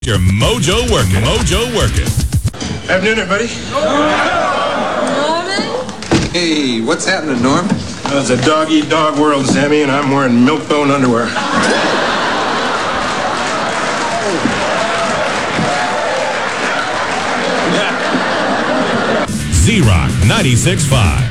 Your mojo working. Mojo working. Afternoon, everybody. Norman? Hey, what's happening, Norm? It's a dog-eat-dog world, Sammy, and I'm wearing milk-bone underwear. Z-Rock 96.5.